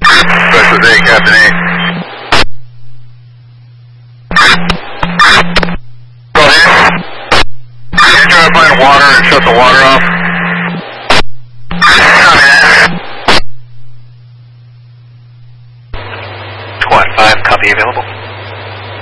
Special day, Captain A. Go ahead. Can you try to find water and shut the water off? Squad 5, copy available.